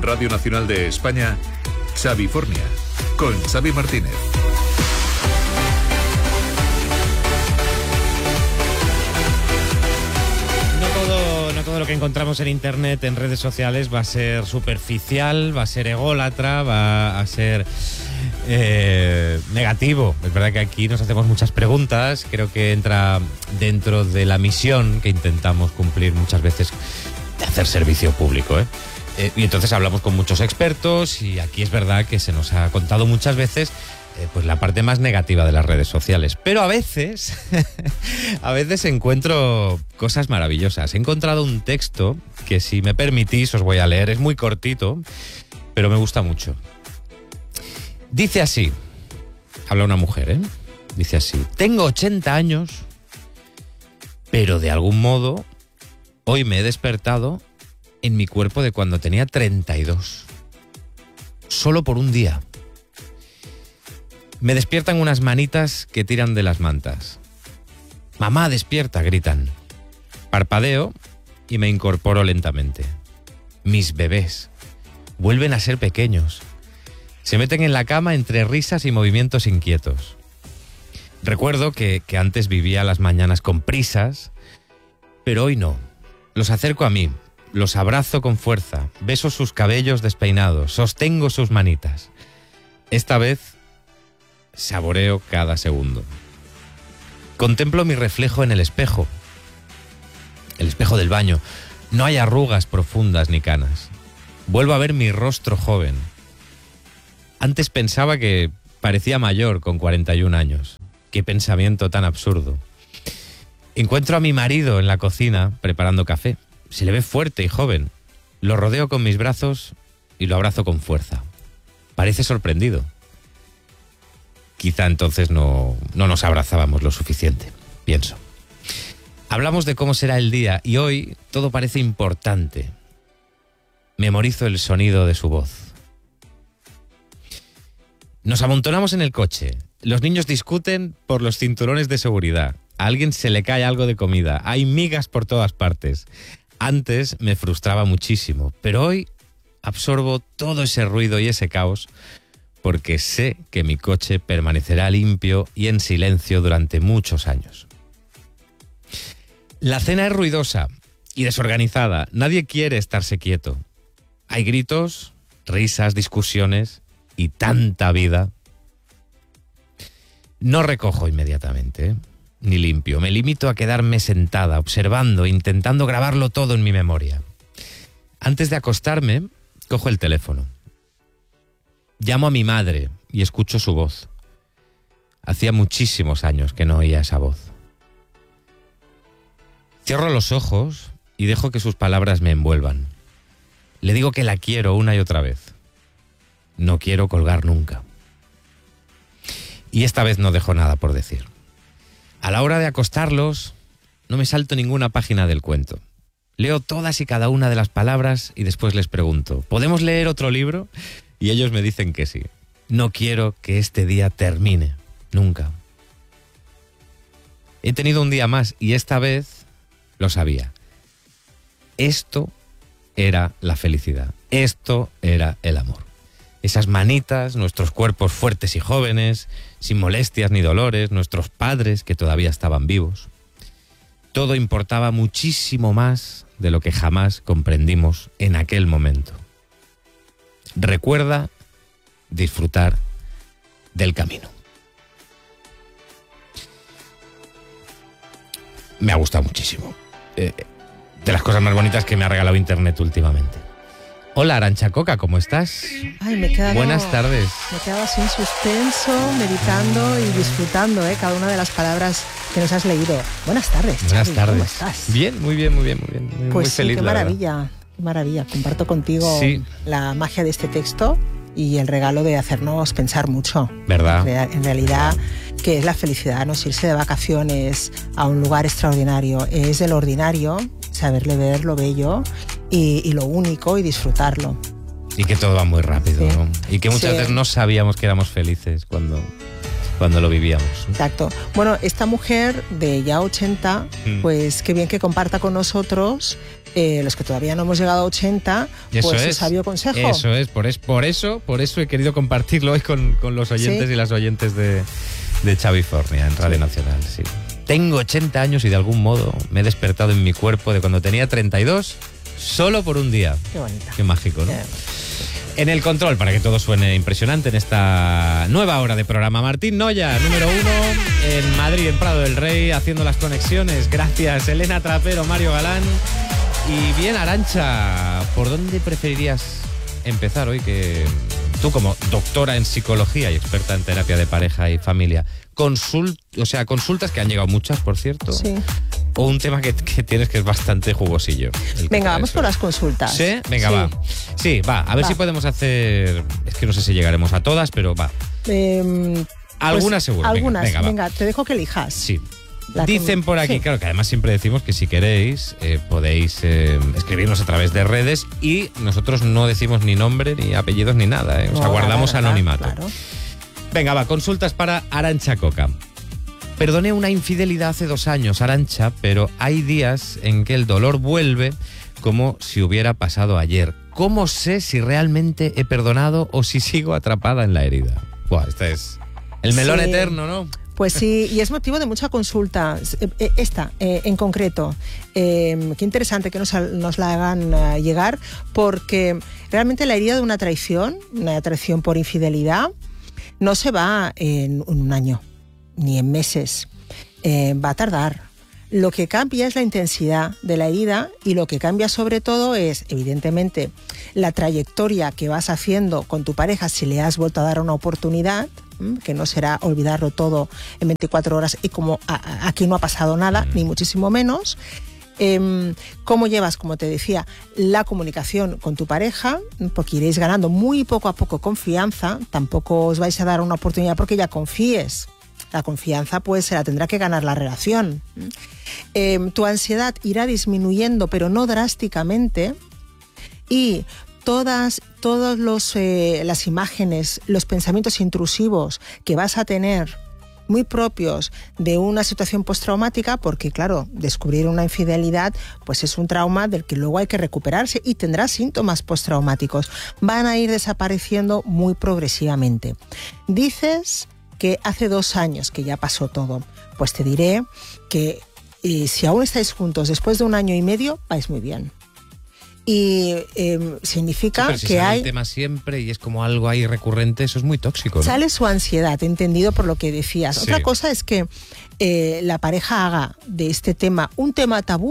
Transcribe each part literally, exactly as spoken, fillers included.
Radio Nacional de España, Xavifornia, con Xavi Martínez. No todo lo que encontramos en internet, en redes sociales, va a ser superficial, va a ser ególatra, va a ser eh, negativo. Es verdad que aquí nos hacemos muchas preguntas, creo que entra dentro de la misión que intentamos cumplir muchas veces de hacer servicio público, ¿eh? Eh, y entonces hablamos con muchos expertos y aquí es verdad que se nos ha contado muchas veces eh, pues la parte más negativa de las redes sociales. Pero a veces, a veces encuentro cosas maravillosas. He encontrado un texto que, si me permitís, os voy a leer. Es muy cortito, pero me gusta mucho. Dice así, habla una mujer, ¿eh? Dice así: tengo ochenta años, pero de algún modo hoy me he despertado en mi cuerpo de cuando tenía treinta y dos. Solo por un día. Me despiertan unas manitas que tiran de las mantas. Mamá, despierta, gritan. Parpadeo y me incorporo lentamente. Mis bebés vuelven a ser pequeños. Se meten en la cama entre risas y movimientos inquietos. Recuerdo que, que antes vivía las mañanas con prisas, pero hoy no. Los acerco a mí. Los abrazo con fuerza, beso sus cabellos despeinados, sostengo sus manitas. Esta vez saboreo cada segundo. Contemplo mi reflejo en el espejo. El espejo del baño. No hay arrugas profundas ni canas. Vuelvo a ver mi rostro joven. Antes pensaba que parecía mayor con cuarenta y un años. Qué pensamiento tan absurdo. Encuentro a mi marido en la cocina preparando café. Se le ve fuerte y joven. Lo rodeo con mis brazos y lo abrazo con fuerza. Parece sorprendido. Quizá entonces no, no nos abrazábamos lo suficiente, pienso. Hablamos de cómo será el día y hoy todo parece importante. Memorizo el sonido de su voz. Nos amontonamos en el coche. Los niños discuten por los cinturones de seguridad. A alguien se le cae algo de comida. Hay migas por todas partes. Antes me frustraba muchísimo, pero hoy absorbo todo ese ruido y ese caos porque sé que mi coche permanecerá limpio y en silencio durante muchos años. La cena es ruidosa y desorganizada. Nadie quiere estarse quieto. Hay gritos, risas, discusiones y tanta vida. No recojo inmediatamente, ¿eh? Ni limpio. Me limito a quedarme sentada, observando, intentando grabarlo todo en mi memoria. Antes de acostarme, cojo el teléfono. Llamo a mi madre y escucho su voz. Hacía muchísimos años que no oía esa voz. Cierro los ojos y dejo que sus palabras me envuelvan. Le digo que la quiero una y otra vez. No quiero colgar nunca. Y esta vez no dejo nada por decir. A la hora de acostarlos, no me salto ninguna página del cuento. Leo todas y cada una de las palabras y después les pregunto: ¿podemos leer otro libro? Y ellos me dicen que sí. No quiero que este día termine, nunca. He tenido un día más y esta vez lo sabía. Esto era la felicidad. Esto era el amor. Esas manitas, nuestros cuerpos fuertes y jóvenes, sin molestias ni dolores, nuestros padres que todavía estaban vivos. Todo importaba muchísimo más de lo que jamás comprendimos en aquel momento. Recuerda disfrutar del camino. Me ha gustado muchísimo. Eh, de las cosas más bonitas que me ha regalado internet últimamente. Hola, Arantxa Coca, ¿cómo estás? Ay, me he quedado, Buenas tardes. Me he quedado así en suspenso, meditando y disfrutando ¿eh? cada una de las palabras que nos has leído. Buenas tardes, Buenas Xavi, tardes. ¿cómo estás? Bien, muy bien, muy bien, muy bien. Muy, pues muy feliz, sí, qué la maravilla, verdad. qué maravilla. Comparto contigo Sí. la magia de este texto y el regalo de hacernos pensar mucho. ¿Verdad? En realidad, ¿qué es la felicidad? No es irse de vacaciones a un lugar extraordinario. Es de lo ordinario, saberle ver lo bello y, y lo único y disfrutarlo. Y que todo va muy rápido, Sí. ¿no? Y que muchas Sí. veces no sabíamos que éramos felices cuando, cuando lo vivíamos. Exacto. Bueno, esta mujer de ya ochenta, Mm. pues qué bien que comparta con nosotros Eh, los que todavía no hemos llegado a ochenta, Eso pues es, es sabio consejo. Eso es, por, es, por eso por eso he querido compartirlo hoy con, con los oyentes ¿Sí? y las oyentes de, de Xavifornia en Radio Sí. Nacional. Sí. Tengo ochenta años y de algún modo me he despertado en mi cuerpo de cuando tenía treinta y dos solo por un día. Qué bonita. Qué mágico, ¿no? Eh, En el control, para que todo suene impresionante en esta nueva hora de programa, Martín Noya, número uno en Madrid, en Prado del Rey, haciendo las conexiones. Gracias, Elena Trapero, Mario Galán. Y bien, Arantxa, ¿por dónde preferirías empezar hoy? Que tú, como doctora en psicología y experta en terapia de pareja y familia, consult, o sea, consultas que han llegado muchas, por cierto. sí. O un tema que, que tienes que es bastante jugosillo. el Venga, vamos eso. por las consultas. ¿Sí? Venga, Sí. va. Sí, va. A ver Va. si podemos hacer... Es que no sé si llegaremos a todas, pero va. Eh, Algunas pues, seguro. Venga, Algunas, venga, va. venga, te dejo que elijas. Sí. La que- Dicen por aquí, sí. claro, que además siempre decimos que si queréis eh, podéis eh, escribirnos a través de redes y nosotros no decimos ni nombre, ni apellidos, ni nada. ¿eh? O sea, No, guardamos nada, nada, anonimato. claro. Venga, va, consultas para Arantxa Coca. Perdoné una infidelidad hace dos años, Arantxa, pero hay días en que el dolor vuelve como si hubiera pasado ayer. ¿Cómo sé si realmente he perdonado o si sigo atrapada en la herida? Buah, este es el melón Sí. eterno, ¿no? Pues sí, y es motivo de mucha consulta. Eh, Esta, eh, en concreto. Eh, qué interesante que nos, nos la hagan eh, llegar, porque realmente la herida de una traición, una traición por infidelidad, no se va en un año, ni en meses. Eh, va a tardar. Lo que cambia es la intensidad de la herida y lo que cambia sobre todo es, evidentemente, la trayectoria que vas haciendo con tu pareja si le has vuelto a dar una oportunidad, que no será olvidarlo todo en veinticuatro horas y como a, a, aquí no ha pasado nada, mm. ni muchísimo menos. Eh, cómo llevas, como te decía, la comunicación con tu pareja, porque iréis ganando muy poco a poco confianza, tampoco os vais a dar una oportunidad porque ya confíes. La confianza pues se la tendrá que ganar la relación. Eh, tu ansiedad irá disminuyendo, pero no drásticamente, y todas, todos los, eh, las imágenes, los pensamientos intrusivos que vas a tener muy propios de una situación postraumática, porque claro, descubrir una infidelidad pues es un trauma del que luego hay que recuperarse y tendrá síntomas postraumáticos, van a ir desapareciendo muy progresivamente. Dices que hace dos años que ya pasó todo, pues te diré que eh, si aún estáis juntos después de un año y medio, vais muy bien. Y eh, significa sí, pero si que sale hay... el tema siempre y es como algo ahí recurrente, eso es muy tóxico, ¿no? Sale su ansiedad, entendido por lo que decías. Sí. Otra cosa es que eh, la pareja haga de este tema un tema tabú.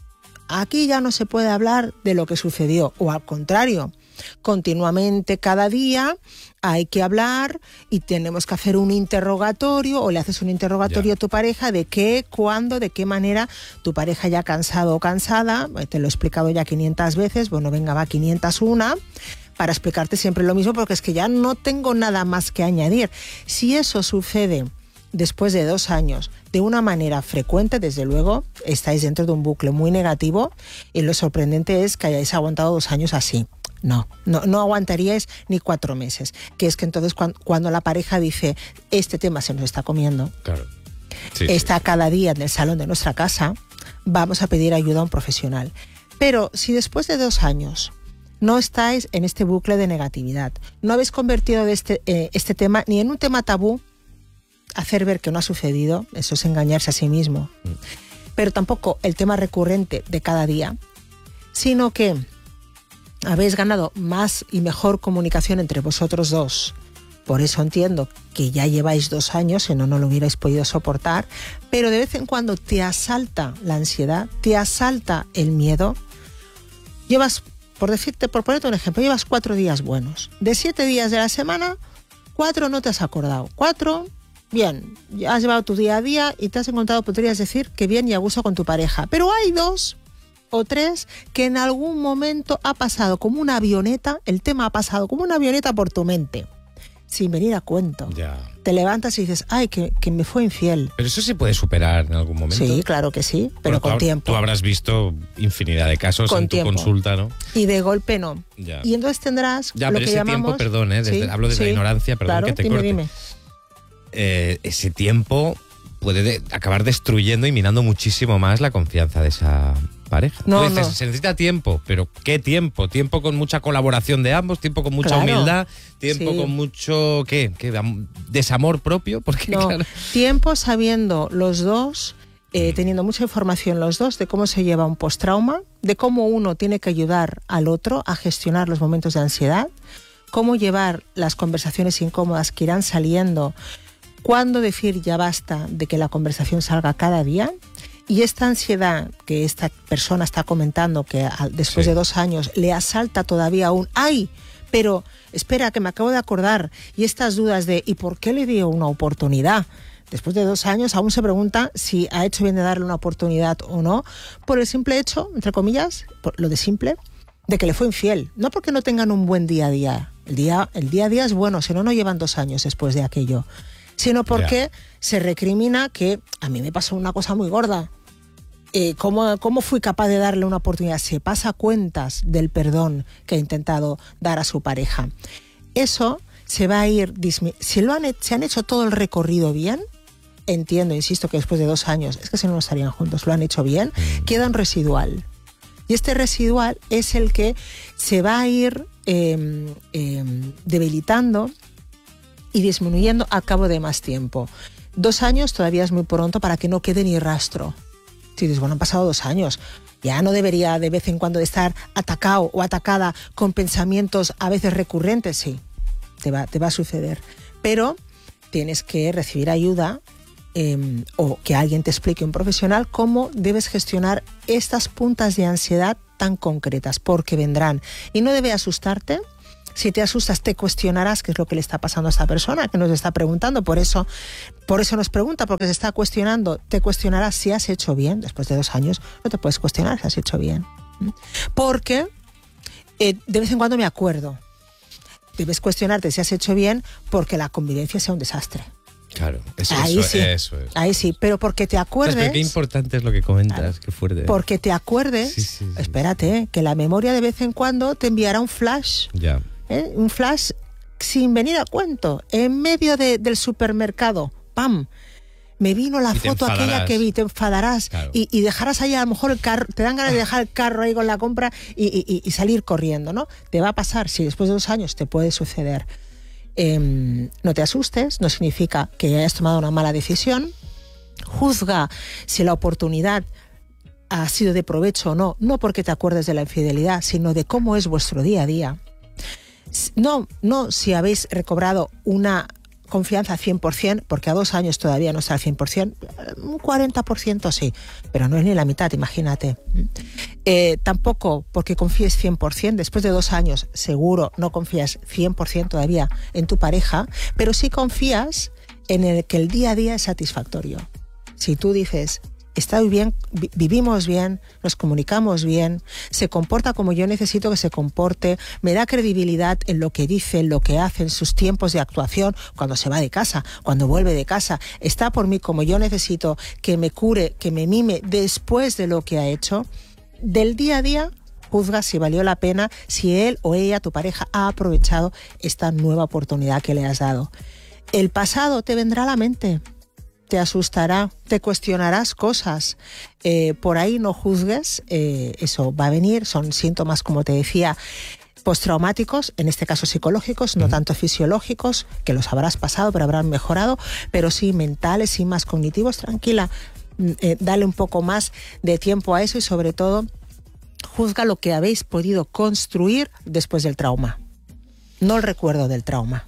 Aquí ya no se puede hablar de lo que sucedió, o al contrario, continuamente cada día hay que hablar y tenemos que hacer un interrogatorio, o le haces un interrogatorio Ya. a tu pareja de qué, cuándo, de qué manera. Tu pareja ya cansado o cansada, te lo he explicado ya quinientas veces, bueno, venga, va quinientas una, para explicarte siempre lo mismo, porque es que ya no tengo nada más que añadir. Si eso sucede después de dos años de una manera frecuente, desde luego estáis dentro de un bucle muy negativo, y lo sorprendente es que hayáis aguantado dos años así. No, no, no aguantaríais ni cuatro meses. Que es que entonces cuando, cuando la pareja dice, este tema se nos está comiendo, Claro. Sí, está sí. cada día en el salón de nuestra casa, vamos a pedir ayuda a un profesional. Pero si después de dos años no estáis en este bucle de negatividad, no habéis convertido de este, eh, este tema ni en un tema tabú, hacer ver que no ha sucedido, eso es engañarse a sí mismo, mm. pero tampoco el tema recurrente de cada día, sino que habéis ganado más y mejor comunicación entre vosotros dos. Por eso entiendo que ya lleváis dos años, si no, no lo hubierais podido soportar, pero de vez en cuando te asalta la ansiedad, te asalta el miedo. Llevas, por decirte, por ponerte un ejemplo, llevas cuatro días buenos. De siete días de la semana, cuatro no te has acordado. Cuatro, bien, ya has llevado tu día a día y te has encontrado, podrías decir, que bien y a gusto con tu pareja. Pero hay dos o tres que en algún momento ha pasado como una avioneta, el tema ha pasado como una avioneta por tu mente, sin venir a cuento. Ya. Te levantas y dices, ay, que, que me fue infiel. Pero eso se puede superar en algún momento. Sí, claro que sí, pero Bueno, con tú, tiempo. Tú habrás visto infinidad de casos Con en tu tiempo. consulta, ¿no? Y de golpe no. Ya. Y entonces tendrás Ya, lo pero que ese llamamos... tiempo, perdón, ¿eh? Desde- Sí, hablo desde sí, la ignorancia, perdón claro, que te dime, corte. dime. Eh, ese tiempo puede de- acabar destruyendo y minando muchísimo más la confianza de esa, pareja. No, Tú dices, no. se necesita tiempo, pero ¿qué tiempo? Tiempo con mucha colaboración de ambos, tiempo con mucha Claro. humildad, tiempo Sí. con mucho, ¿qué? ¿Qué? Am- Desamor propio, porque No, claro, tiempo sabiendo los dos, eh, teniendo mucha información los dos de cómo se lleva un postrauma, de cómo uno tiene que ayudar al otro a gestionar los momentos de ansiedad, cómo llevar las conversaciones incómodas que irán saliendo, cuándo decir ya basta de que la conversación salga cada día. Y esta ansiedad que esta persona está comentando, que a- después Sí. de dos años le asalta todavía un ¡ay! Pero espera, que me acabo de acordar. Y estas dudas de ¿y por qué le dio una oportunidad? Después de dos años aún se pregunta si ha hecho bien de darle una oportunidad o no, por el simple hecho, entre comillas, por lo de simple, de que le fue infiel. No porque no tengan un buen día a día. El día, el día a día es bueno, si no, no llevan dos años después de aquello. Sino porque Ya. se recrimina que a mí me pasó una cosa muy gorda. Eh, ¿cómo, ¿Cómo fui capaz de darle una oportunidad? Se pasa cuentas del perdón que ha intentado dar a su pareja. Eso se va a ir... dismi- Si lo han, he- se han hecho todo el recorrido bien, entiendo, insisto, que después de dos años, es que si no, no estarían juntos, lo han hecho bien, queda un residual. Y este residual es el que se va a ir eh, eh, debilitando y disminuyendo a cabo de más tiempo. Dos años todavía es muy pronto para que no quede ni rastro. Si dices, bueno, han pasado dos años, ya no debería de vez en cuando de estar atacado o atacada con pensamientos a veces recurrentes, sí, te va, te va a suceder. Pero tienes que recibir ayuda eh, o que alguien te explique, un profesional, cómo debes gestionar estas puntas de ansiedad tan concretas, porque vendrán. Y no debe asustarte. Si te asustas, te cuestionarás qué es lo que le está pasando a esta persona que nos está preguntando. Por eso, por eso nos pregunta, porque se está cuestionando. Te cuestionarás si has hecho bien. Después de dos años, no te puedes cuestionar si has hecho bien. Porque eh, de vez en cuando me acuerdo. Debes cuestionarte si has hecho bien porque la convivencia sea un desastre. claro, eso, Ahí eso, sí. eso es. Ahí sí, pero porque te ¿Sabes? acuerdes... Pero qué importante es lo que comentas, Claro. qué fuerte. Porque te acuerdes... Sí, sí, sí, espérate, eh, que la memoria de vez en cuando te enviará un flash... Ya. ¿eh? Un flash sin venir a cuento, en medio de, del supermercado, ¡pam! Me vino la Y te foto aquella enfadarás. que vi, te enfadarás Claro. y, y dejarás ahí a lo mejor el carro, te dan ganas de dejar el carro ahí con la compra y, y- y salir corriendo, ¿no? Te va a pasar, si después de dos años te puede suceder. Eh, no te asustes, no significa que hayas tomado una mala decisión. Juzga si la oportunidad ha sido de provecho o no, no porque te acuerdes de la infidelidad, sino de cómo es vuestro día a día. No, no si habéis recobrado una confianza cien por ciento, porque a dos años todavía no está al cien por ciento, un cuarenta por ciento sí, pero no es ni la mitad, imagínate. Eh, tampoco porque confíes cien por ciento, después de dos años seguro no confías cien por ciento todavía en tu pareja, pero sí confías en el que el día a día es satisfactorio. Si tú dices... Está bien, vi- vivimos bien, nos comunicamos bien, se comporta como yo necesito que se comporte, me da credibilidad en lo que dice, en lo que hace, en sus tiempos de actuación, cuando se va de casa, cuando vuelve de casa, está por mí como yo necesito, que me cure, que me mime después de lo que ha hecho. Del día a día, juzga si valió la pena, si él o ella, tu pareja, ha aprovechado esta nueva oportunidad que le has dado. El pasado te vendrá a la mente. Te asustará, te cuestionarás cosas. Eh, por ahí no juzgues, eh, eso va a venir, son síntomas, como te decía, postraumáticos, en este caso psicológicos, no tanto fisiológicos, que los habrás pasado, pero habrán mejorado, pero sí mentales y más cognitivos. Tranquila, eh, dale un poco más de tiempo a eso y sobre todo, juzga lo que habéis podido construir después del trauma, no el recuerdo del trauma.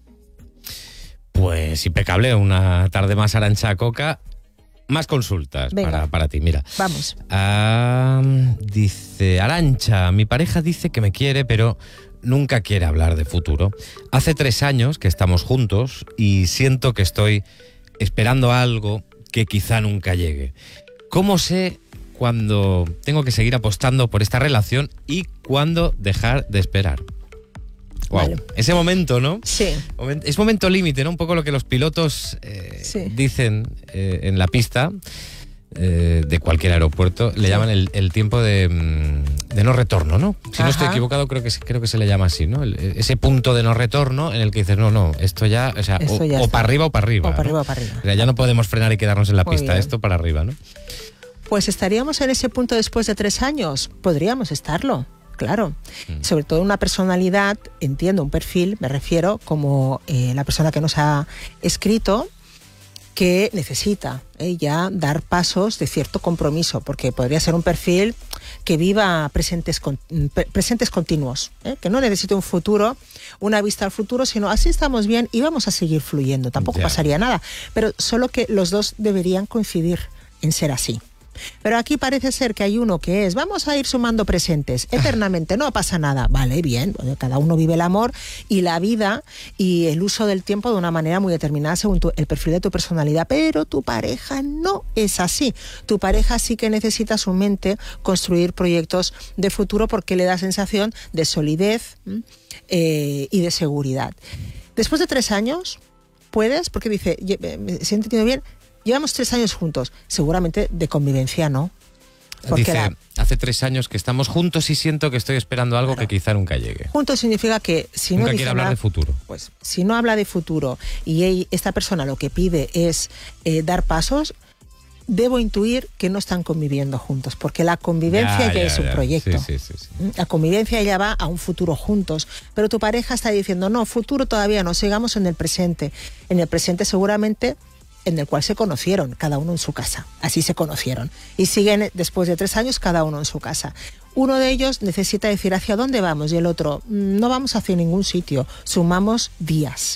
Pues impecable, una tarde más Arantxa Coca. Más consultas para, para ti, mira. Vamos. Ah, dice, Arantxa, mi pareja dice que me quiere, pero nunca quiere hablar de futuro. Hace tres años que estamos juntos y siento que estoy esperando algo que quizá nunca llegue. ¿Cómo sé cuándo tengo que seguir apostando por esta relación y cuándo dejar de esperar? Wow. Vale. Ese momento, ¿no? Sí. Es momento límite, ¿no? Un poco lo que los pilotos eh, Sí. dicen eh, en la pista eh, de cualquier aeropuerto. Le Sí. llaman el, el tiempo de, mm, de no retorno, ¿no? Si no estoy Ajá. equivocado, creo que, se- creo que se le llama así, ¿no? El- ese punto de no retorno en el que dices, no, no, esto ya, o sea, Esto o, ya o está. para arriba o para arriba. O para ¿no? arriba o para arriba. O sea, ya no podemos frenar y quedarnos en la Muy pista, bien. esto para arriba, ¿no? Pues estaríamos en ese punto después de tres años. Podríamos estarlo. Claro, mm. sobre todo una personalidad, entiendo, un perfil, me refiero como eh, la persona que nos ha escrito, que necesita eh, ya dar pasos de cierto compromiso, porque podría ser un perfil que viva presentes, con, pre, presentes continuos, eh, que no necesite un futuro, una vista al futuro, sino así estamos bien y vamos a seguir fluyendo, tampoco yeah. pasaría nada, pero solo que los dos deberían coincidir en ser así. Pero aquí parece ser que hay uno que es, vamos a ir sumando presentes eternamente, no pasa nada. Vale, bien, cada uno vive el amor y la vida y el uso del tiempo de una manera muy determinada según tu, el perfil de tu personalidad, pero tu pareja no es así. Tu pareja sí que necesita su mente construir proyectos de futuro porque le da sensación de solidez eh, y de seguridad. Después de tres años, puedes, porque dice, ¿se ha entendido bien? Llevamos tres años juntos, seguramente de convivencia no. Porque dice, la... hace tres años que estamos juntos y siento que estoy esperando algo claro. que quizá nunca llegue. Juntos significa que si nunca no quiere hablar nada, de futuro. Pues si no habla de futuro y ella, esta persona lo que pide es eh, dar pasos, debo intuir que no están conviviendo juntos, porque la convivencia ya, ya, ya es un ya. proyecto. Sí, sí, sí, sí. La convivencia ya va a un futuro juntos, pero tu pareja está diciendo, no, futuro todavía no, sigamos en el presente. En el presente seguramente en el cual se conocieron, cada uno en su casa. Así se conocieron. Y siguen después de tres años cada uno en su casa. Uno de ellos necesita decir hacia dónde vamos y el otro, no vamos hacia ningún sitio, sumamos días.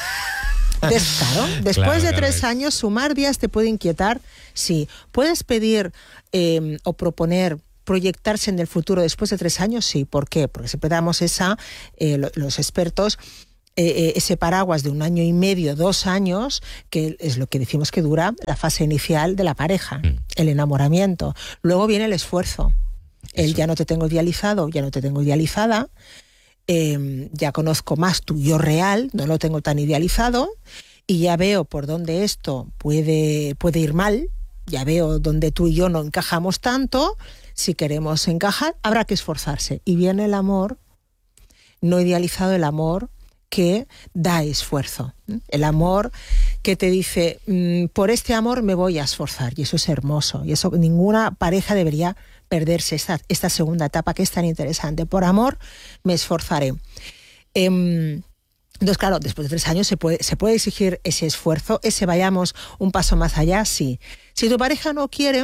Des, claro, después claro, de tres claro. años, sumar días te puede inquietar. Sí, puedes pedir eh, o proponer proyectarse en el futuro después de tres años, sí. ¿Por qué? Porque siempre damos esa, eh, los expertos, Eh, ese paraguas de un año y medio, dos años, que es lo que decimos que dura la fase inicial de la pareja, mm. el enamoramiento. Luego viene el esfuerzo. Eso. El ya no te tengo idealizado, ya no te tengo idealizada, eh, ya conozco más tu yo real, no lo tengo tan idealizado, y ya veo por dónde esto puede, puede ir mal, ya veo dónde tú y yo no encajamos tanto. Si queremos encajar, habrá que esforzarse. Y viene el amor no idealizado, el amor que da esfuerzo, el amor que te dice, mmm, por este amor me voy a esforzar, y eso es hermoso, y eso ninguna pareja debería perderse, esta, esta segunda etapa que es tan interesante. Por amor me esforzaré. Eh, entonces, claro, después de tres años se puede, se puede exigir ese esfuerzo, ese vayamos un paso más allá, sí. Si tu pareja no quiere,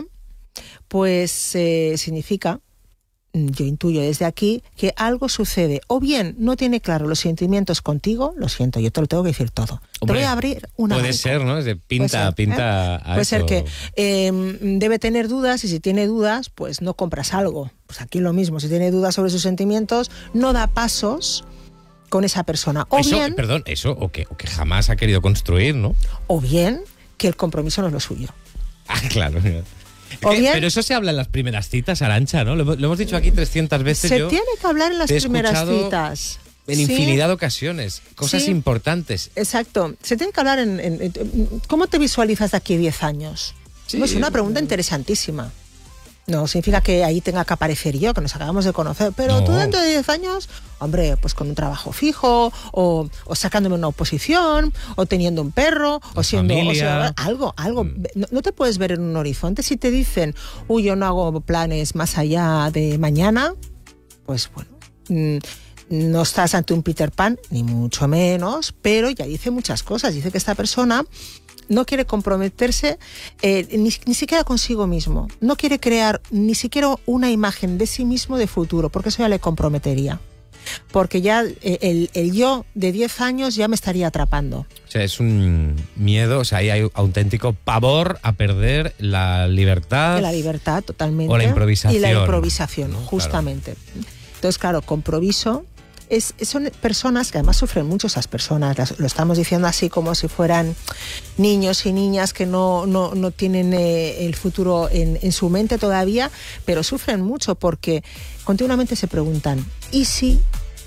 pues eh, significa, yo intuyo desde aquí, que algo sucede. O bien no tiene claro los sentimientos contigo, lo siento, yo te lo tengo que decir todo. Hombre, te voy a abrir una Puede abanico. ser, ¿no? Es de pinta, ser, pinta ¿eh? a Puede eso. ser que eh, debe tener dudas, y si tiene dudas, pues no compras algo. Pues aquí lo mismo, si tiene dudas sobre sus sentimientos, no da pasos con esa persona. O eso, bien, perdón, eso, o que, o que jamás ha querido construir, ¿no? O bien que el compromiso no es lo suyo. Ah, claro. O bien, pero eso se habla en las primeras citas, Arantxa, ¿no? Lo, lo hemos dicho aquí trescientas veces. Se yo tiene que hablar en las primeras citas. En ¿Sí? infinidad de ocasiones. Cosas sí. importantes. Exacto. Se tiene que hablar en, en, en... ¿Cómo te visualizas de aquí a diez años? Sí, es una pregunta interesantísima. No significa que ahí tenga que aparecer yo, que nos acabamos de conocer, pero no. Tú dentro de diez años, hombre, pues con un trabajo fijo, o, o sacándome una oposición, o teniendo un perro, o siendo o sea, algo, algo. Mm. No, no te puedes ver en un horizonte. Si te dicen, uy, yo no hago planes más allá de mañana, pues bueno, mmm, no estás ante un Peter Pan, ni mucho menos, pero ya dice muchas cosas. Dice que esta persona no quiere comprometerse eh, ni, ni siquiera consigo mismo. No quiere crear ni siquiera una imagen de sí mismo de futuro, porque eso ya le comprometería. Porque ya eh, el, el yo de diez años ya me estaría atrapando. O sea, es un miedo, o sea, ahí hay auténtico pavor a perder la libertad. La libertad, totalmente. O la improvisación. Y la improvisación, ¿no? Justamente. Claro. Entonces, claro, compromiso. Es, son personas que además sufren mucho, esas personas, las, lo estamos diciendo así como si fueran niños y niñas que no, no, no tienen eh, el futuro en, en su mente todavía, pero sufren mucho porque continuamente se preguntan, ¿y si?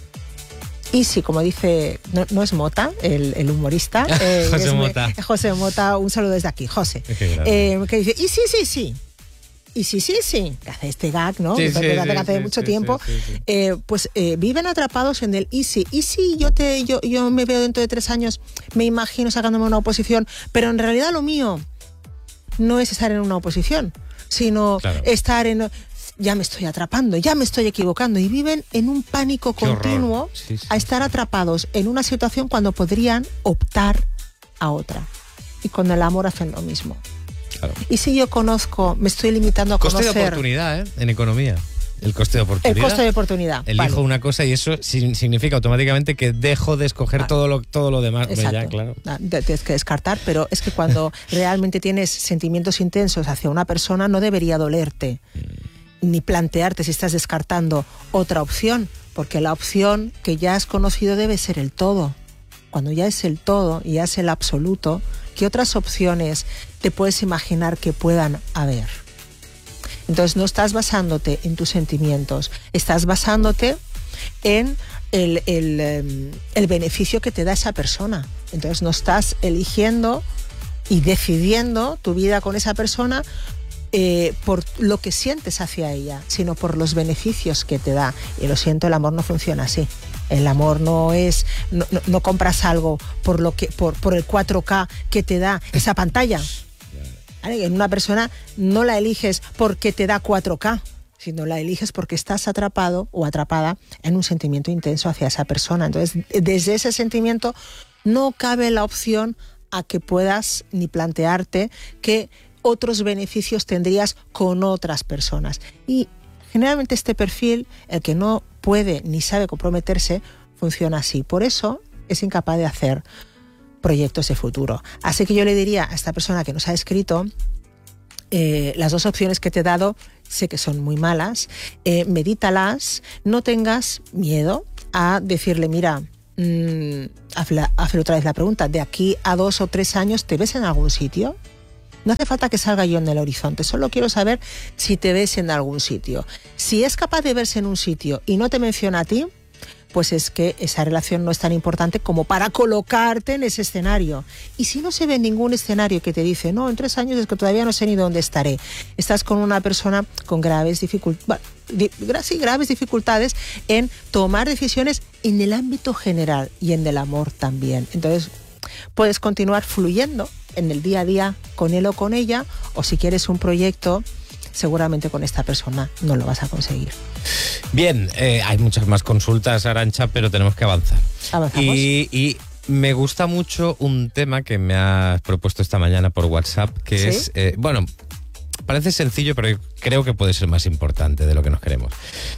Y si, como dice, no, no es Mota, el, el humorista, eh, José es, Mota. José Mota, un saludo desde aquí, José, eh, que dice, ¿y sí, sí, sí? Y sí, sí, sí, que hace este gag, ¿no? Sí, que sí, hace sí, hace sí, mucho sí, tiempo. Sí, sí, sí. Eh, pues eh, viven atrapados en el y sí. Y sí, yo, te, yo, yo me veo dentro de tres años, me imagino sacándome una oposición, pero en realidad lo mío no es estar en una oposición. sino Claro. estar en... Ya me estoy atrapando, ya me estoy equivocando, y viven en un pánico Qué horror. continuo Sí, sí, a estar sí. atrapados en una situación cuando podrían optar a otra. Y con el amor hacen lo mismo. Claro. Y si yo conozco, me estoy limitando a Coste de conocer oportunidad, ¿eh? En economía. El coste de el oportunidad. coste de oportunidad. Elijo Vale. una cosa y eso sin- significa automáticamente que dejo de escoger Vale. todo lo, todo lo demás. Hombre, Exacto. ya, claro. Ah, te- Tienes que descartar, pero es que cuando realmente tienes sentimientos intensos hacia una persona no debería dolerte, ni plantearte si estás descartando otra opción, porque la opción que ya has conocido debe ser el todo. Cuando ya es el todo y ya es el absoluto, ¿qué otras opciones te puedes imaginar que puedan haber? Entonces no estás basándote en tus sentimientos, estás basándote en el, el, em, el beneficio que te da esa persona. Entonces no estás eligiendo y decidiendo tu vida con esa persona eh, por lo que sientes hacia ella, sino por los beneficios que te da. Y lo siento, el amor no funciona así. El amor no es, no, no, no compras algo por lo que, por, por el cuatro K que te da esa pantalla. ¿Vale? En una persona no la eliges porque te da cuatro K, sino la eliges porque estás atrapado o atrapada en un sentimiento intenso hacia esa persona. Entonces, desde ese sentimiento no cabe la opción a que puedas ni plantearte que otros beneficios tendrías con otras personas. Y generalmente este perfil, el que no puede ni sabe comprometerse, funciona así. Por eso es incapaz de hacer proyectos de futuro. Así que yo le diría a esta persona que nos ha escrito, eh, las dos opciones que te he dado sé que son muy malas, eh, medítalas, no tengas miedo a decirle, mira, mmm, hazle, hazle otra vez la pregunta, de aquí a dos o tres años, ¿te ves en algún sitio? No hace falta que salga yo en el horizonte, solo quiero saber si te ves en algún sitio. Si es capaz de verse en un sitio y no te menciona a ti, pues es que esa relación no es tan importante como para colocarte en ese escenario. Y si no se ve ningún escenario que te dice, no, en tres años es que todavía no sé ni dónde estaré, estás con una persona con graves dificultades, sí, graves dificultades en tomar decisiones en el ámbito general y en el amor también. Entonces, puedes continuar fluyendo en el día a día con él o con ella, o si quieres un proyecto, seguramente con esta persona no lo vas a conseguir. Bien, eh, hay muchas más consultas, Arantxa, pero tenemos que avanzar. Avanzamos. Y, y me gusta mucho un tema que me has propuesto esta mañana por WhatsApp, que ¿Sí? es, eh, bueno, parece sencillo, pero creo que puede ser más importante de lo que nos queremos.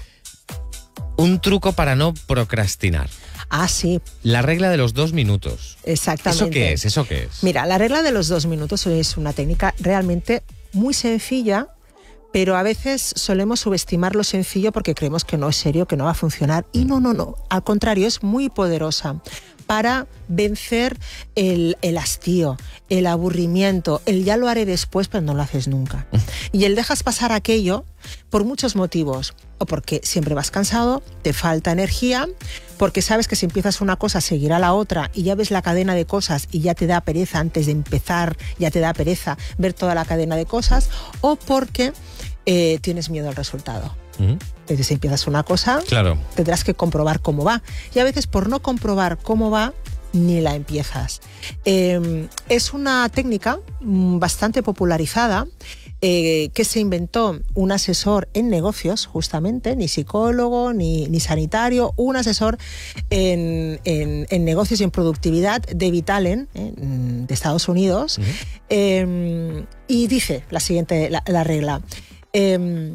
Un truco para no procrastinar. Ah, sí, La regla de los dos minutos. exactamente. ¿Eso qué es? ¿Eso qué es? Mira, la regla de los dos minutos es una técnica realmente muy sencilla, pero a veces solemos subestimar lo sencillo porque creemos que no es serio, que no va a funcionar. Y no, no, no. Al contrario, es muy poderosa para vencer el, el hastío, el aburrimiento, el ya lo haré después, pero no lo haces nunca. Y el dejas pasar aquello por muchos motivos. O porque siempre vas cansado, te falta energía, porque sabes que si empiezas una cosa seguirá la otra y ya ves la cadena de cosas y ya te da pereza antes de empezar, ya te da pereza ver toda la cadena de cosas, o porque eh, tienes miedo al resultado. ¿Mm? Entonces, si empiezas una cosa, Claro. tendrás que comprobar cómo va. Y a veces por no comprobar cómo va, ni la empiezas. Eh, es una técnica mm, bastante popularizada, eh, que se inventó un asesor en negocios, justamente, ni psicólogo, ni, ni sanitario, un asesor en, en, en negocios y en productividad, David Allen, eh, de Estados Unidos. Uh-huh. eh, y dice la siguiente, la, la regla. Eh,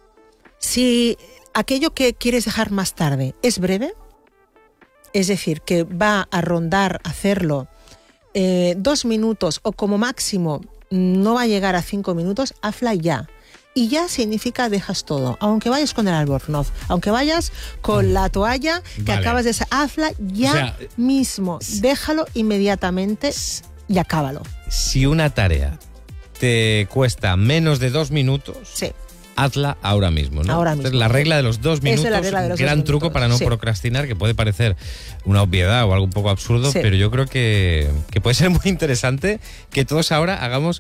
si aquello que quieres dejar más tarde es breve, es decir, que va a rondar hacerlo eh, dos minutos o como máximo no va a llegar a cinco minutos, hazla ya. Y ya significa dejas todo, aunque vayas con el albornoz, aunque vayas con la toalla que Vale. acabas de... Hazla ya O sea, mismo, déjalo inmediatamente y acábalo. Si una tarea te cuesta menos de dos minutos, Sí. hazla ahora mismo, ¿no? Ahora Entonces, mismo. la regla de los dos Esa minutos, es la regla de los gran dos truco minutos, para no sí. procrastinar, que puede parecer una obviedad o algo un poco absurdo, Sí. pero yo creo que, que puede ser muy interesante que todos ahora hagamos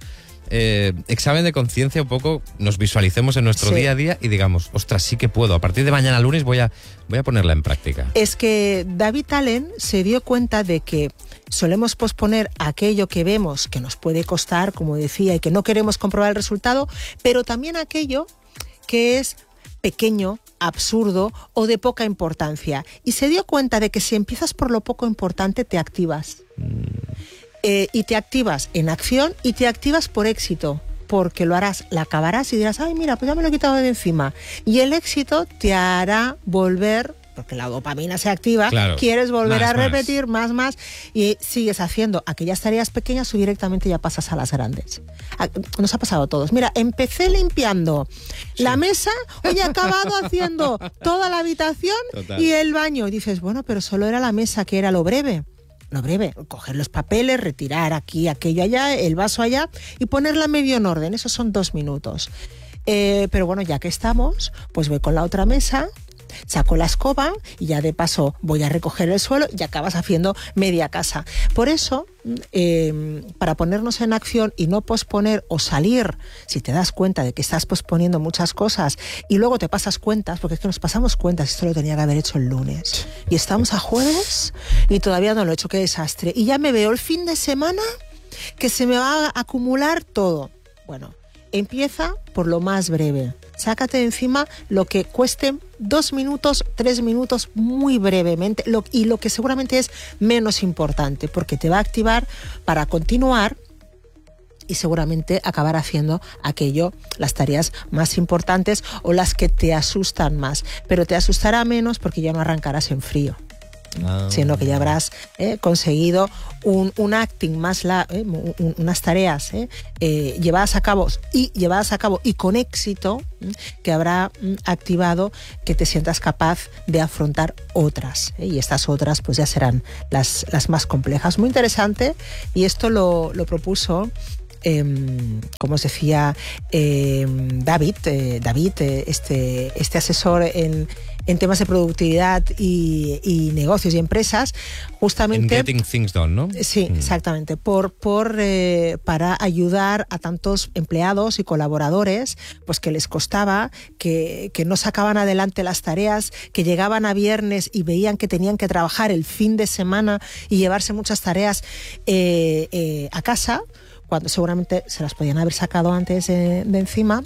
eh, examen de conciencia un poco, nos visualicemos en nuestro Sí. día a día y digamos, ostras, sí que puedo. A partir de mañana lunes voy a, voy a ponerla en práctica. Es que David Allen se dio cuenta de que solemos posponer aquello que vemos que nos puede costar, como decía, y que no queremos comprobar el resultado, pero también aquello que es pequeño, absurdo o de poca importancia. Y se dio cuenta de que si empiezas por lo poco importante, te activas. Mm. Eh, y te activas en acción y te activas por éxito, porque lo harás, la acabarás y dirás, ay, mira, pues ya me lo he quitado de encima. Y el éxito te hará volver, porque la dopamina se activa, claro, quieres volver más, a repetir más. más, más, y sigues haciendo aquellas tareas pequeñas o directamente ya pasas a las grandes. Nos ha pasado a todos. Mira, empecé limpiando sí. la mesa, hoy he acabado haciendo toda la habitación Total. y el baño. Y dices, bueno, pero solo era la mesa, que era lo breve. Lo breve, coger los papeles, retirar aquí, aquello allá, el vaso allá y ponerla medio en orden. Esos son dos minutos. Eh, pero bueno, ya que estamos, pues voy con la otra mesa, saco la escoba y ya de paso voy a recoger el suelo y acabas haciendo media casa. Por eso, eh, para ponernos en acción y no posponer o salir, si te das cuenta de que estás posponiendo muchas cosas y luego te pasas cuentas, porque es que nos pasamos cuentas, esto lo tenía que haber hecho el lunes y estamos a jueves y todavía no lo he hecho, qué desastre. Y ya me veo el fin de semana que se me va a acumular todo. Bueno, empieza por lo más breve. Sácate de encima lo que cueste dos minutos, tres minutos, muy brevemente, lo, y lo que seguramente es menos importante, porque te va a activar para continuar y seguramente acabar haciendo aquello, las tareas más importantes o las que te asustan más. Pero te asustará menos porque ya no arrancarás en frío. Ah. Sino que ya habrás eh, conseguido un, un acting más, la, eh, un, unas tareas eh, eh, llevadas a cabo y llevadas a cabo y con éxito eh, que habrá mm, activado que te sientas capaz de afrontar otras eh, y estas otras pues ya serán las, las más complejas. Muy interesante, y esto lo, lo propuso Eh, como os decía eh, David, eh, David eh, este, este asesor en, en temas de productividad y, y negocios y empresas, justamente en Getting Things Done, ¿no? Sí, mm. exactamente, por, por, eh, para ayudar a tantos empleados y colaboradores pues que les costaba, que, que no sacaban adelante las tareas, que llegaban a viernes y veían que tenían que trabajar el fin de semana y llevarse muchas tareas eh, eh, a casa, cuando seguramente se las podían haber sacado antes de, de encima,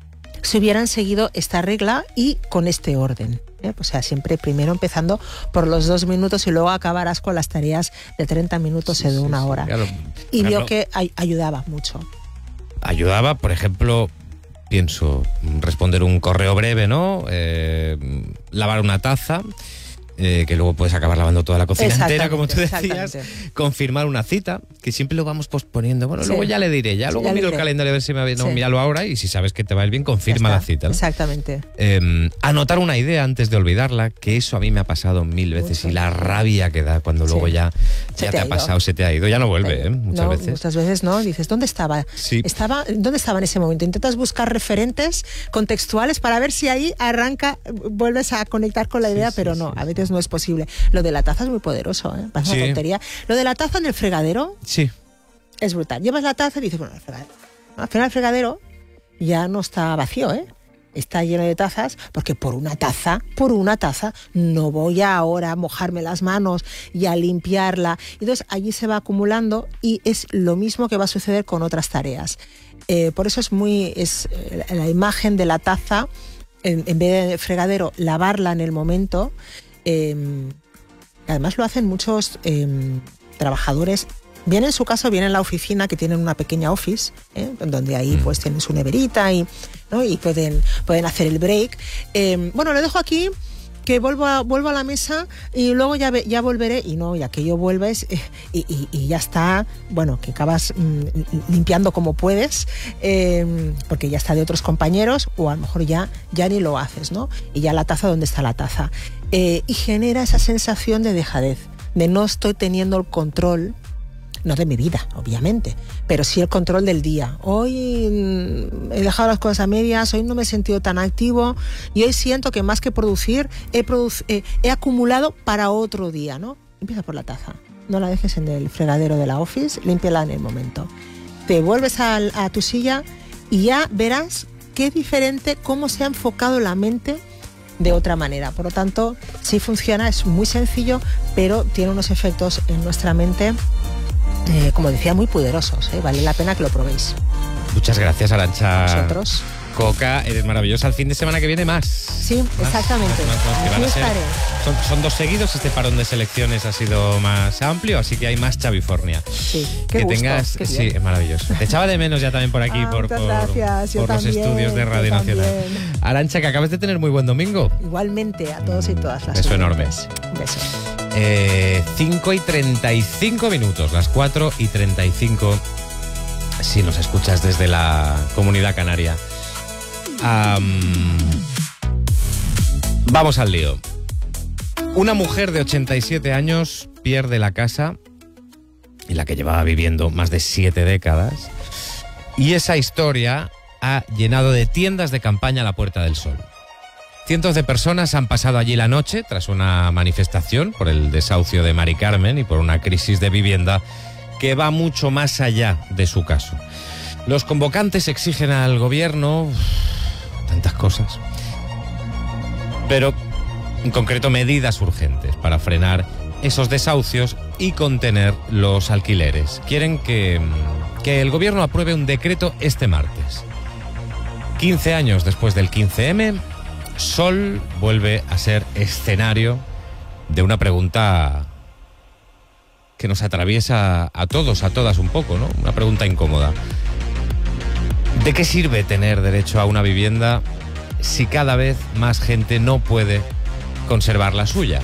si hubieran seguido esta regla y con este orden. ¿eh? O sea, siempre primero empezando por los dos minutos y luego acabarás con las tareas de treinta minutos sí, o de una sí, hora. Sí, claro. Y vio que ay, ayudaba mucho. Ayudaba, por ejemplo, pienso, responder un correo breve, ¿no? Eh, lavar una taza. Eh, que luego puedes acabar lavando toda la cocina entera, como tú decías, confirmar una cita, que siempre lo vamos posponiendo. Bueno, sí. luego ya le diré, ya luego ya miro el calendario a ver si me va bien. No, sí. míralo ahora y si sabes que te va a ir bien, confirma la cita, ¿no? Exactamente. Eh, anotar una idea antes de olvidarla, que eso a mí me ha pasado mil veces. Mucho. Y la rabia que da cuando sí. luego ya, ya te, te ha pasado, se te ha ido, ya no vuelve, ¿eh? Muchas no, veces. Muchas veces no, dices, ¿dónde estaba? Sí. estaba? ¿Dónde estaba en ese momento? Intentas buscar referentes contextuales para ver si ahí arranca, vuelves a conectar con la idea, sí, pero sí, no, sí. a veces no es posible. Lo de la taza es muy poderoso, ¿eh? Pasa sí. una tontería. Lo de la taza en el fregadero sí. es brutal. Llevas la taza y dices, bueno, el fregadero. Al final el fregadero ya no está vacío, ¿eh? Está lleno de tazas, porque por una taza, por una taza, no voy a ahora mojarme las manos y a limpiarla. Entonces allí se va acumulando y es lo mismo que va a suceder con otras tareas. Eh, por eso es muy, es eh, la imagen de la taza, en, en vez de fregadero, lavarla en el momento. Eh, Además lo hacen muchos eh, trabajadores, bien en su caso, bien en la oficina, que tienen una pequeña office, ¿eh? donde ahí pues tienen su neverita y, ¿no? y pueden, pueden hacer el break. Eh, bueno, lo dejo aquí, que vuelvo a, vuelvo a la mesa y luego ya, ya volveré, y no, y aquello vuelves eh, y, y, y ya está, bueno, que acabas mm, limpiando como puedes, eh, porque ya está de otros compañeros, o a lo mejor ya, ya ni lo haces, ¿no? Y ya la taza, ¿dónde está la taza? Eh, y genera esa sensación de dejadez, de no estoy teniendo el control, no de mi vida, obviamente, pero sí el control del día. Hoy mmm, he dejado las cosas a medias, hoy no me he sentido tan activo y hoy siento que más que producir, he, produ- eh, he acumulado para otro día, ¿no? Empieza por la taza, no la dejes en el fregadero de la office, límpiala en el momento. te vuelves a, a tu silla y ya verás qué diferente, cómo se ha enfocado la mente de otra manera. Por lo tanto, sí funciona, es muy sencillo, pero tiene unos efectos en nuestra mente, eh, como decía, muy poderosos, ¿eh? Vale la pena que lo probéis. Muchas gracias, Arantxa. Vosotros. Coca, eres maravillosa. El fin de semana que viene más. Sí, más, exactamente. Más, más, que van a ser, son, son dos seguidos. Este parón de selecciones ha sido más amplio, así que hay más Chavifornia. Sí, qué que gusto, tengas, qué sí, es maravilloso. Te echaba de menos ya también por aquí, ah, por, por, gracias, por los también, estudios de Radio Nacional. También. Arantxa, que acabas de tener muy buen domingo. Igualmente, a todos y todas las Beso enorme. Un beso. Eh, cinco y treinta y cinco minutos, las cuatro y treinta y cinco, si nos escuchas desde la Comunidad Canaria. Um, vamos al lío. Una mujer de ochenta y siete años pierde la casa, y la que llevaba viviendo más de siete décadas, y esa historia ha llenado de tiendas de campaña la Puerta del Sol. Cientos de personas han pasado allí la noche tras una manifestación por el desahucio de Mari Carmen y por una crisis de vivienda que va mucho más allá de su caso. Los convocantes exigen al gobierno tantas cosas, pero en concreto medidas urgentes para frenar esos desahucios y contener los alquileres. Quieren que, que el gobierno apruebe un decreto este martes. quince años después del quince eme, Sol vuelve a ser escenario de una pregunta que nos atraviesa a todos, a todas un poco, ¿no? Una pregunta incómoda. ¿De qué sirve tener derecho a una vivienda si cada vez más gente no puede conservar la suya?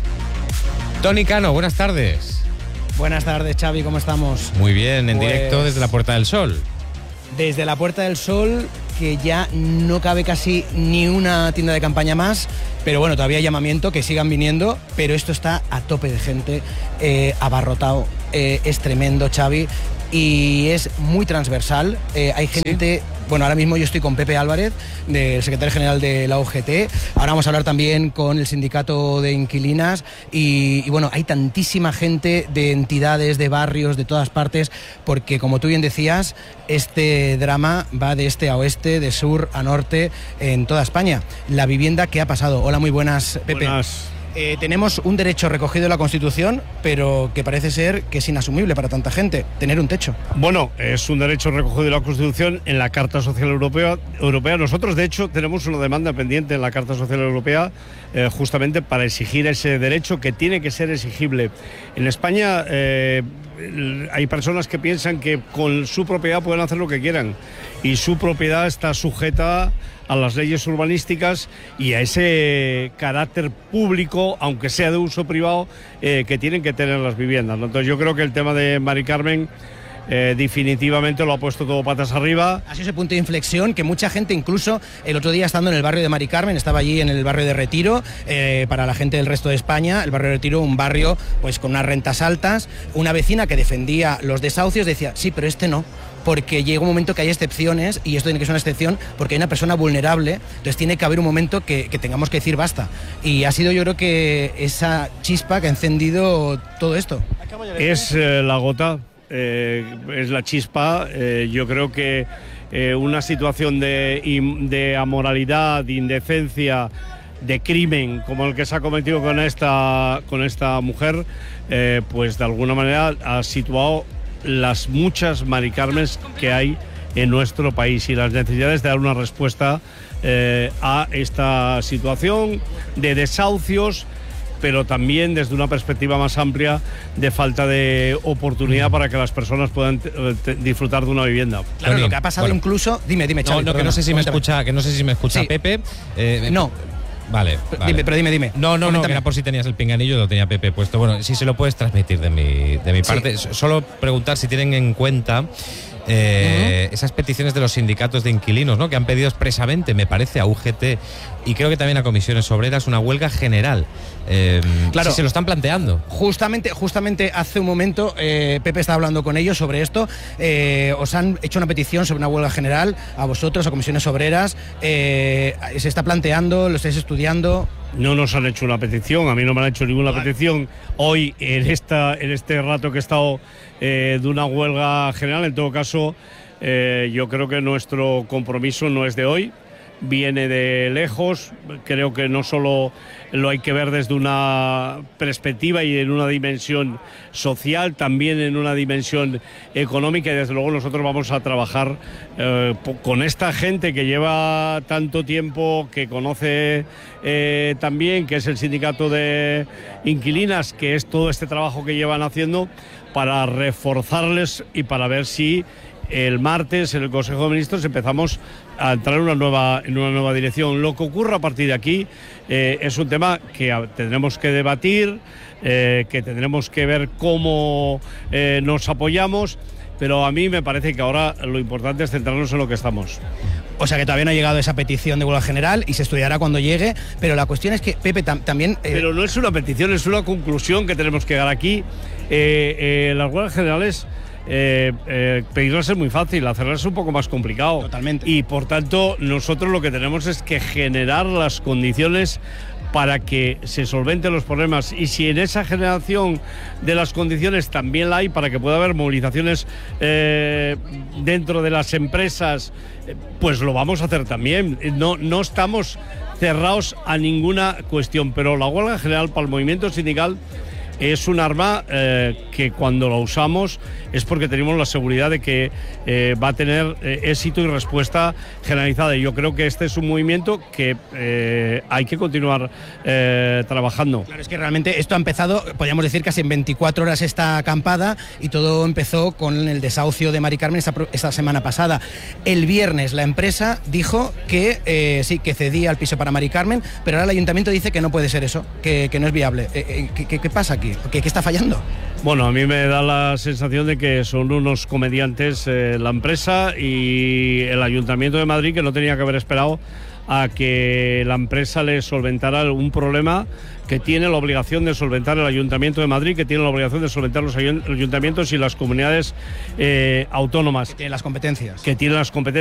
Tony Cano, buenas tardes. Buenas tardes, Xavi, ¿cómo estamos? Muy bien, en pues, directo desde la Puerta del Sol. Desde la Puerta del Sol, que ya no cabe casi ni una tienda de campaña más, pero bueno, todavía hay llamamiento, que sigan viniendo, pero esto está a tope de gente, eh, abarrotado, eh, es tremendo, Xavi, y es muy transversal. Eh, hay gente, ¿sí? Bueno, ahora mismo yo estoy con Pepe Álvarez, del secretario general de la U G T, ahora vamos a hablar también con el sindicato de inquilinas y, y bueno, hay tantísima gente de entidades, de barrios, de todas partes, porque como tú bien decías, este drama va de este a oeste, de sur a norte, en toda España. La vivienda que ha pasado. Hola, muy buenas, Pepe. Buenas. Eh, tenemos un derecho recogido en la Constitución, pero que parece ser que es inasumible para tanta gente, tener un techo. Bueno, es un derecho recogido en la Constitución, en la Carta Social Europea. Europea. Nosotros, de hecho, tenemos una demanda pendiente en la Carta Social Europea eh, justamente para exigir ese derecho que tiene que ser exigible. En España eh, hay personas que piensan que con su propiedad pueden hacer lo que quieran y su propiedad está sujeta a las leyes urbanísticas y a ese carácter público, aunque sea de uso privado, eh, que tienen que tener las viviendas, ¿no? Entonces yo creo que el tema de Mari Carmen eh, definitivamente lo ha puesto todo patas arriba. Ha sido ese punto de inflexión que mucha gente, incluso el otro día estando en el barrio de Mari Carmen, estaba allí en el barrio de Retiro, eh, para la gente del resto de España, el barrio de Retiro, un barrio pues con unas rentas altas, una vecina que defendía los desahucios decía, sí, pero este no, porque llega un momento que hay excepciones y esto tiene que ser una excepción porque hay una persona vulnerable, entonces tiene que haber un momento que, que tengamos que decir basta. Y ha sido, yo creo que esa chispa que ha encendido todo esto. Es eh, la gota, eh, es la chispa. Eh, yo creo que eh, una situación de, de amoralidad, de indecencia, de crimen como el que se ha cometido con esta, con esta mujer, eh, pues de alguna manera ha situado las muchas Mari Carmens que hay en nuestro país y las necesidades de dar una respuesta eh, a esta situación de desahucios, pero también desde una perspectiva más amplia de falta de oportunidad para que las personas puedan disfrutar de una vivienda. Claro, Tony, lo que ha pasado bueno, incluso... Dime, dime, Xavi, no, no, que no sé si me escucha, que no sé si me escucha sí. Pepe. Eh, no. Vale, vale. Dime, pero dime, dime. No, no, no, que era por si tenías el pinganillo, lo tenía Pepe puesto. Bueno, si se lo puedes transmitir de mi, de mi parte. Sí. Solo preguntar si tienen en cuenta eh, uh-huh. esas peticiones de los sindicatos de inquilinos, ¿no? Que han pedido expresamente, me parece, a U G T y creo que también a Comisiones Obreras, una huelga general. Eh, claro, si se lo están planteando. Justamente, justamente hace un momento eh, Pepe estaba hablando con ellos sobre esto. Eh, os han hecho una petición sobre una huelga general a vosotros, a Comisiones Obreras. Eh, se está planteando, lo estáis estudiando. no nos han hecho una petición, a mí no me han hecho ninguna petición hoy en, esta, en este rato que he estado eh, de una huelga general. En todo caso, eh, yo creo que nuestro compromiso no es de hoy, viene de lejos. Creo que no solo lo hay que ver desde una perspectiva y en una dimensión social, también en una dimensión económica, y desde luego nosotros vamos a trabajar eh, con esta gente que lleva tanto tiempo, que conoce eh, también, que es el sindicato de inquilinas, que es todo este trabajo que llevan haciendo, para reforzarles y para ver si el martes en el Consejo de Ministros empezamos a entrar en una nueva, en una nueva dirección. Lo que ocurra a partir de aquí eh, es un tema que tendremos que debatir, eh, que tendremos que ver cómo eh, nos apoyamos, pero a mí me parece que ahora lo importante es centrarnos en lo que estamos. O sea que todavía no ha llegado esa petición de huelga general y se estudiará cuando llegue, pero la cuestión es que, Pepe, tam también... Eh... Pero no es una petición, es una conclusión que tenemos que dar aquí. Eh, eh, las huelgas generales... Eh, eh, pedirlas es muy fácil, hacerlas es un poco más complicado. Totalmente. Y por tanto nosotros lo que tenemos es que generar las condiciones para que se solventen los problemas, y si en esa generación de las condiciones también la hay para que pueda haber movilizaciones eh, dentro de las empresas, pues lo vamos a hacer también. No, no estamos cerrados a ninguna cuestión, pero la huelga general para el movimiento sindical es un arma eh, que cuando la usamos es porque tenemos la seguridad de que eh, va a tener eh, éxito y respuesta generalizada. Y yo creo que este es un movimiento que eh, hay que continuar eh, trabajando. Claro, es que realmente esto ha empezado, podríamos decir, casi en veinticuatro horas esta acampada, y todo empezó con el desahucio de Mari Carmen esta, esta semana pasada. El viernes la empresa dijo que eh, sí, que cedía el piso para Mari Carmen, pero ahora el ayuntamiento dice que no puede ser eso, que, que no es viable. Eh, eh, ¿qué, ¿Qué pasa aquí? ¿Qué, ¿Qué está fallando? Bueno, a mí me da la sensación de que son unos comediantes eh, la empresa y el Ayuntamiento de Madrid, que no tenía que haber esperado a que la empresa le solventara un problema que tiene la obligación de solventar el Ayuntamiento de Madrid, que tiene la obligación de solventar los ayuntamientos y las comunidades eh, autónomas. Que tienen las competencias. Que tienen las competencias.